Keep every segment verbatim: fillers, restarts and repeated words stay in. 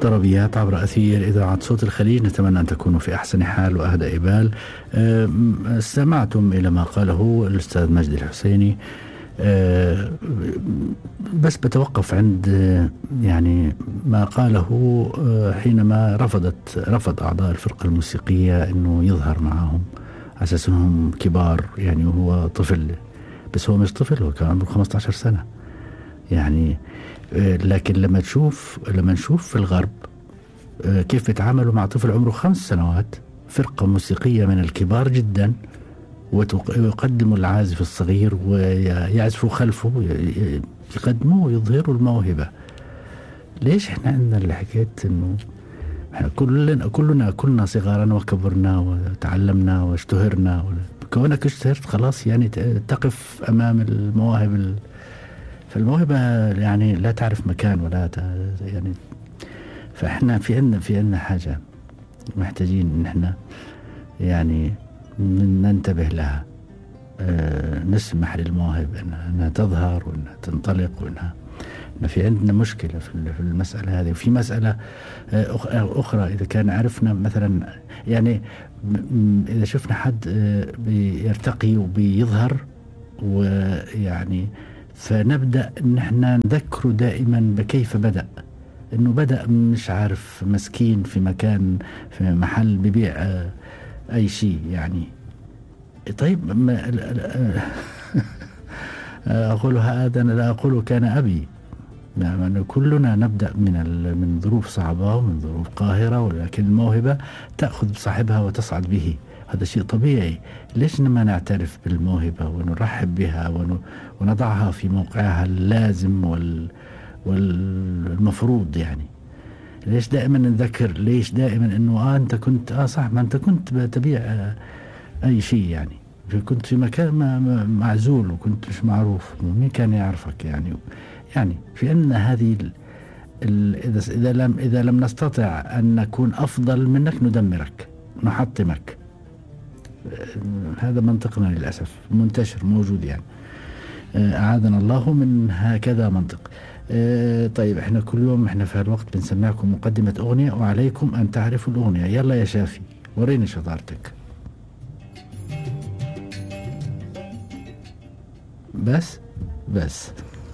طربيات عبر أثير إذاعة صوت الخليج. نتمنى أن تكونوا في أحسن حال وأهدى إبال. استمعتم إلى ما قاله الأستاذ مجدي الحسيني، بس بتوقف عند يعني ما قاله حينما رفضت رفض أعضاء الفرقة الموسيقية أنه يظهر معهم على أساس أنهم كبار، يعني وهو طفل. بس هو مش طفل، هو كان عمره خمسة عشر سنة يعني. لكن لما تشوف لما نشوف في الغرب كيف بيتعاملوا مع طفل عمره خمس سنوات، فرقة موسيقية من الكبار جدا، ويقدموا العازف الصغير ويعزفوا خلفه، يقدموه ويظهروا الموهبة. ليش احنا عندنا الحكاية انه احنا كلنا كلنا كلنا صغارا وكبرنا وتعلمنا واشتهرنا، كونك اشتهرت خلاص يعني تقف امام المواهب ال... فالموهبة يعني لا تعرف مكان ولا ت... يعني. فاحنا في عندنا في عندنا حاجة محتاجين ان احنا يعني ننتبه لها، أه نسمح للمواهب انها, إنها تظهر وانها تنطلق، وانها إن في عندنا مشكلة في المسألة هذه. وفي مسألة أخرى، إذا كان عرفنا مثلا يعني إذا شفنا حد بيرتقي وبيظهر ويعني، فنبدأ إن احنا نذكره دائما بكيف بدأ، إنه بدأ مش عارف مسكين في مكان في محل ببيع أي شيء يعني. طيب ما أقول هذا، أنا لا أقول كان أبي، يعني كلنا نبدأ من من ظروف صعبة ومن ظروف قاهرة، ولكن الموهبة تأخذ بصاحبها وتصعد به، هذا شيء طبيعي. ليش ما نعترف بالموهبة ونرحب بها ونضعها في موقعها اللازم وال والمفروض يعني؟ ليش دائما نذكر؟ ليش دائما انه اه انت كنت اه صح، ما انت كنت تبيع آه اي شيء يعني، كنت في مكان معزول وكنت مش معروف، مين كان يعرفك يعني؟ يعني في أن هذه ال ال إذا إذا لم إذا لم نستطع أن نكون أفضل منك ندمرك، نحطمك. هذا منطقنا للأسف منتشر موجود يعني. أعاذنا الله من هكذا منطق. طيب احنا كل يوم احنا في هالوقت بنسمعكم مقدمة أغنية، وعليكم أن تعرفوا الأغنية. يلا يا شافي وريني شطارتك. بس بس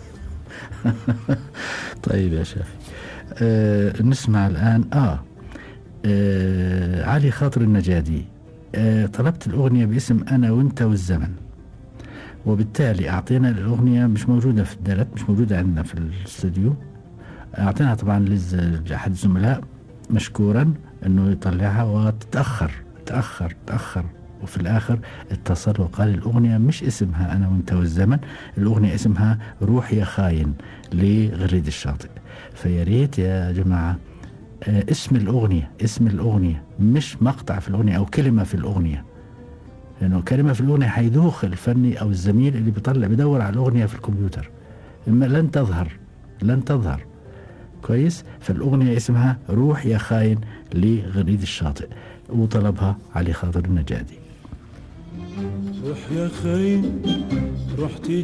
طيب يا شافي، آه نسمع الآن آه, آه علي خاطر النجادي. آه طلبت الأغنية باسم أنا وأنت والزمن، وبالتالي أعطينا الأغنية مش موجودة في الدلت، مش موجودة عندنا في الاستوديو. أعطيناها طبعا لأحد الزملاء مشكورا أنه يطلعها، وتتأخر تأخر تأخر وفي الآخر اتصل وقال الأغنية مش اسمها أنا وأنت والزمن، الأغنية اسمها روح يا خاين لغريد الشاطئ. فياريت يا جماعة آه اسم الأغنية اسم الأغنية مش مقطع في الأغنية أو كلمة في الأغنية، لأنه يعني كلمة في الأغنية حيدوخ الفني أو الزميل اللي بيطلع بيدور على الأغنية في الكمبيوتر، إما لن تظهر لن تظهر كويس. فالأغنية اسمها روح يا خاين لغريد الشاطئ، وطلبها علي خاطر النجادي. روح يا خاين روح